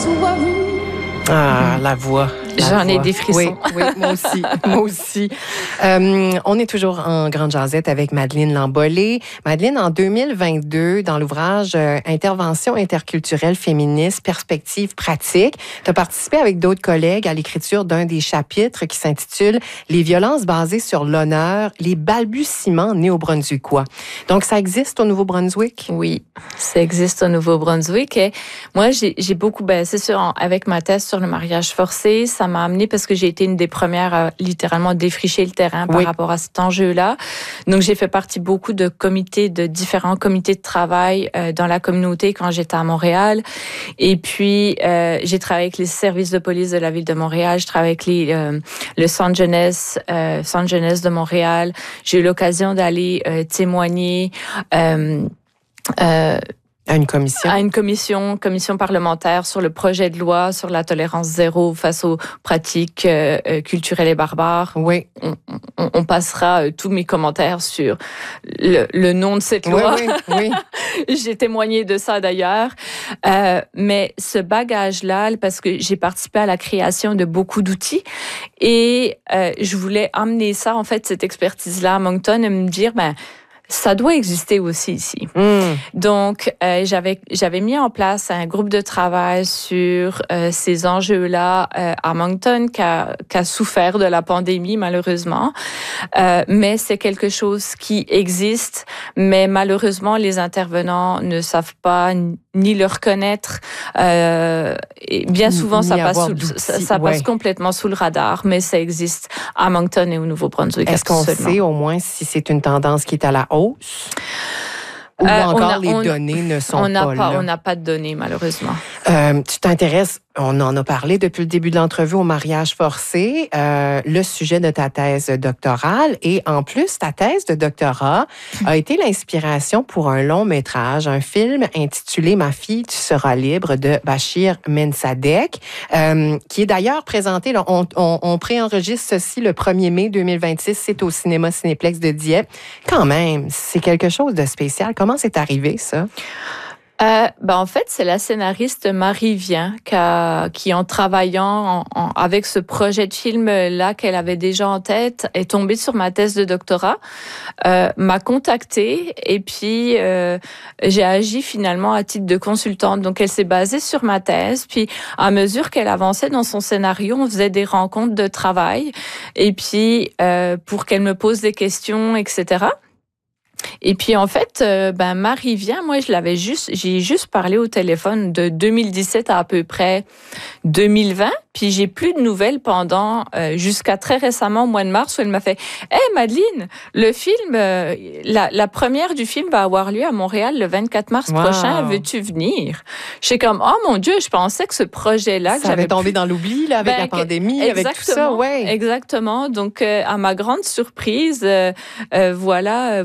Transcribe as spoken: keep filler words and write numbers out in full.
Ah, la voix. La J'en voix. ai des frissons. Oui, oui, moi aussi, moi aussi. Euh, on est toujours en grande jasette avec Madeleine Lambollé. Madeleine, en deux mille vingt-deux, dans l'ouvrage euh, Intervention interculturelle féministe, perspectives pratiques, tu as participé avec d'autres collègues à l'écriture d'un des chapitres qui s'intitule Les violences basées sur l'honneur, les balbutiements néo-brunswickois. Donc, ça existe au Nouveau-Brunswick? Oui, ça existe au Nouveau-Brunswick. Et moi, j'ai, j'ai beaucoup, ben, c'est sûr, avec ma thèse sur le mariage forcé, ça m'a amené parce que j'ai été une des premières à littéralement défricher le terrain par oui. rapport à cet enjeu-là. Donc, j'ai fait partie beaucoup de comités, de différents comités de travail euh, dans la communauté quand j'étais à Montréal. Et puis, euh, j'ai travaillé avec les services de police de la ville de Montréal. Je travaille avec les, euh, le centre jeunesse, euh, centre jeunesse de Montréal. J'ai eu l'occasion d'aller euh, témoigner. Euh, euh, À une commission? À une commission, commission parlementaire sur le projet de loi sur la tolérance zéro face aux pratiques euh, culturelles et barbares. Oui. On, on, on passera euh, tous mes commentaires sur le, le nom de cette loi. Oui, oui, oui. J'ai témoigné de ça d'ailleurs. Euh, mais ce bagage-là, parce que j'ai participé à la création de beaucoup d'outils et euh, je voulais amener ça, en fait, cette expertise-là à Moncton et me dire, ben, ça doit exister aussi ici. Mm. Donc, euh, j'avais j'avais mis en place un groupe de travail sur euh, ces enjeux-là euh, à Moncton qui a, qui a souffert de la pandémie, malheureusement. Euh, mais c'est quelque chose qui existe, mais malheureusement, les intervenants ne savent pas ni le reconnaître. Euh, et bien souvent, ni ça, passe, sous, ça, ça ouais. passe complètement sous le radar, mais ça existe à Moncton et au Nouveau-Brunswick. Est-ce qu'on absolument. sait au moins si c'est une tendance qui est à la hausse? Ou Euh, encore a, les on, données ne sont on pas, pas là? On n'a pas de données, malheureusement. Euh, tu t'intéresses, on en a parlé depuis le début de l'entrevue, au mariage forcé, euh, le sujet de ta thèse doctorale. Et en plus, ta thèse de doctorat a été l'inspiration pour un long métrage, un film intitulé « Ma fille, tu seras libre » de Bachir Mensadek, euh, qui est d'ailleurs présenté, là, on, on, on préenregistre ceci le premier mai deux mille vingt-six, c'est au cinéma Cinéplex de Dieppe. Quand même, c'est quelque chose de spécial. Comment c'est arrivé, ça? Euh, ben en fait, c'est la scénariste Marie Vien qui, a, qui en travaillant en, en, avec ce projet de film-là qu'elle avait déjà en tête, est tombée sur ma thèse de doctorat, euh, m'a contactée et puis euh, j'ai agi finalement à titre de consultante. Donc, elle s'est basée sur ma thèse. Puis, à mesure qu'elle avançait dans son scénario, on faisait des rencontres de travail et puis euh, pour qu'elle me pose des questions, et cetera. Et puis, en fait, euh, ben, Marie Vien, moi, je l'avais juste, j'ai juste parlé au téléphone de deux mille dix-sept à à peu près deux mille vingt. Puis, j'ai plus de nouvelles pendant, euh, jusqu'à très récemment, au mois de mars, où elle m'a fait, « Hey, Madeleine, le film, euh, la, la première du film va avoir lieu à Montréal le vingt-quatre mars wow. prochain. Veux-tu venir? » J'étais comme, « Oh mon Dieu, je pensais que ce projet-là... » Ça avait tombé plus... dans l'oubli, là, avec ben, la pandémie, avec tout ça, ouais. Exactement. Donc, euh, à ma grande surprise, euh, euh, voilà...